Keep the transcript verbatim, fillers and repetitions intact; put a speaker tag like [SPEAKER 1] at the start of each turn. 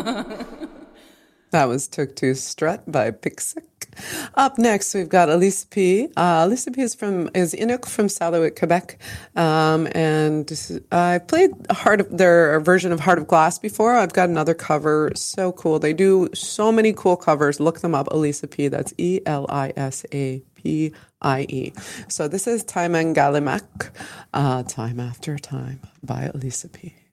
[SPEAKER 1] That was Tuk To Strut by Pixik. Up next, we've got Elisa P. Uh, Elisa P is from is Inuk from Salouet, Quebec, um, and I played Heart of, their version of Heart of Glass before. I've got another cover, so cool. They do so many cool covers. Look them up, Elisa P. That's E L I S A P I E. So this is Time and Galimak, uh, Time After Time by Elisa P.